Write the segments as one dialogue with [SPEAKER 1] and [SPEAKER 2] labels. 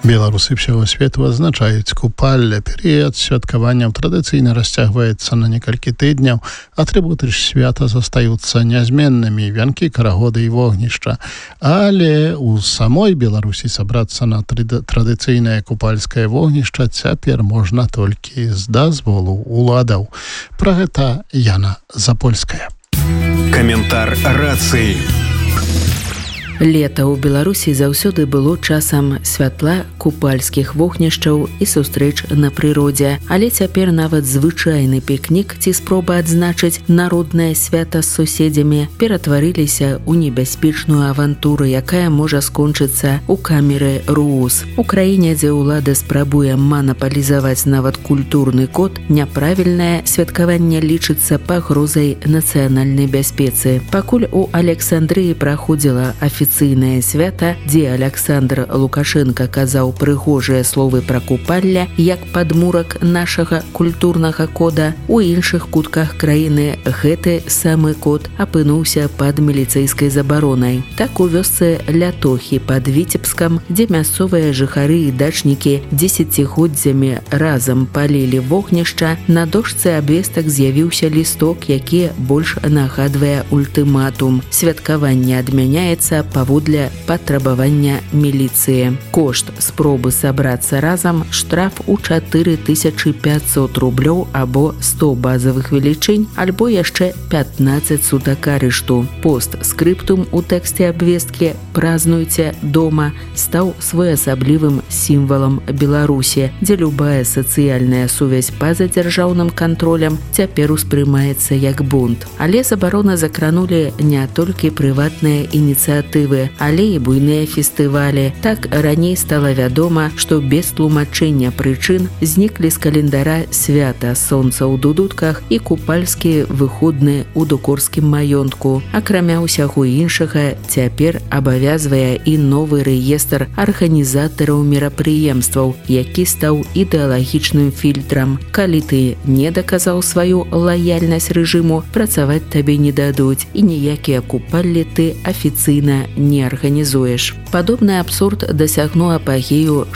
[SPEAKER 1] Беларусы всего свету адзначаюць купалле. Перыяд святкаванняў традыцыйна расцягваецца на некалькі тыдняў. Атрыбуты ж свята застаюцца нязменнымі: вянкі, карагоды і вогнішча. Але у самой Беларусі сабрацца на традыцыйнае купальскае вогнішча цяпер можна толькі з дазволу уладаў. Пра гэта Яна Запольская.
[SPEAKER 2] Каментар рацыі.
[SPEAKER 3] Лета ў Беларусі заўсёды было часам святла, купальскіх вогнішчаў і сустрэч на прыродзе. Але цяпер нават звычайны пікнік ці спроба адзначыць народнае свята з суседзямі ператварыліся ў небяспечную авантуру, якая можа скончыцца ў камеры РУС. У краіне, дзе ўлада спрабуе манапалізаваць нават культурны код, няправільнае святкаванне лічыцца пагрозай нацыянальнай бяспецы. Пакуль у Александрыі праходзіла афіцыйнае свята, дзе Александр Лукашенко казаў прыгожыя словы пра купалля як падмурак нашага культурнага кода, у іншых кутках краіны гэты самы код апынуўся пад міліцэйскай забаронай. Так у вёсцы Лятохі пад Віцебскам, дзе мясцовыя жыхары і дачнікі дзесяцігоддзямі разам палілі вогнішча, на дошцы абвестак з'явіўся лісток, які больш нагадвае ультыматум. Святкаванне адмяняецца паводле патрабавання міліцыі. Кошт спробы сабрацца разам — штраф у 4500 рублёў або 100 базавых велічынь, альбо яшчэ 15 сутак арышту. Постскрыптум у тэксце абвесткі «Празнуйце дома» стаў своеасаблівым сімвалам Беларусі, дзе любая сацыяльная сувязь па-за дзяржаўным кантролем цяпер успрымаецца як бунт. Але забароны закранулі не толькі прыватныя ініцыятывы, але і буйныя фестывалі. Так раней стала вядома, што без тлумачэння прычын зніклі з календара свята сонца ў дудутках і купальскія выходны ў дукорскім маёнтку. Акрамя ўсяго іншага, цяпер абавязвае і новы рэестр арганізатараў мерапрыемстваў, які стаў ідэалагічным фільтрам. Калі ты не даказаў сваю лаяльнасць рэжыму, працаваць табе не дадуць, і ніякія купаллі ты афіцыйна не арганізуеш. Падобны абсурд дасягнуў апагею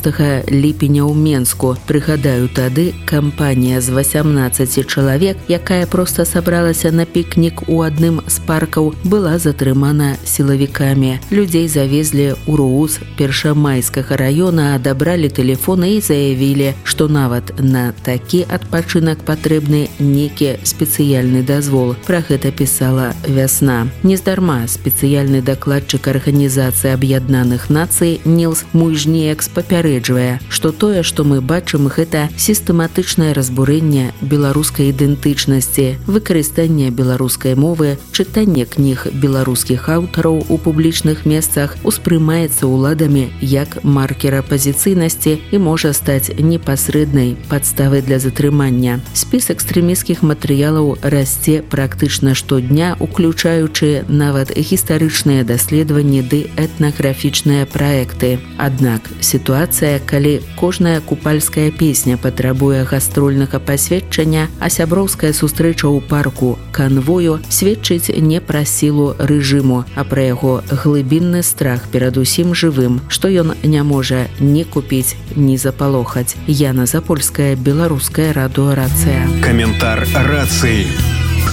[SPEAKER 3] 6 ліпеня ў Менску. Прыгадаю, тады кампанія з 18 чалавек, якая проста сабралася на пікнік у адным з паркаў, была затрымана сілавікамі. Людзей завезлі ў РУС Першамайскага раёна, адабралі тэлефоны і заявілі, што нават на такі адпачынак патрэбны нейкі спецыяльны дазвол. Пра гэта пісала «Вясна». Нездарма спецыяльны дакладчык Арганізацыі Аб'яднаных Нацый Нілс Муйжніекс папярэджвае, што тое, што мы бачым, гэта сістэматычнае разбурэнне беларускай ідэнтычнасці, выкарыстанне беларускай мовы, чытанне кніг беларускіх аўтараў у публічных месцах успрымаецца ўладамі як маркер апазіцыйнасці і можа стаць непасрэднай падставай для затрымання. Спіс экстрэмісцкіх матэрыялаў расце практычна штодня, уключаючы нават гістарычныя даследаванні ды этнаграфічныя праекты. Аднак сітуацыя, калі кожная купальская песня патрабуе гастрольнага пасведчання, а сяброўская сустрэча ў парку канвою сведчыць не пра сілу рэжыму, а пра яго глыбінны страх перад усім жывым, што ён не можа ні купіць, ні запалохаць. Яна Запольская, Беларуская радыё «Рацыя».
[SPEAKER 2] Каментар рацыі.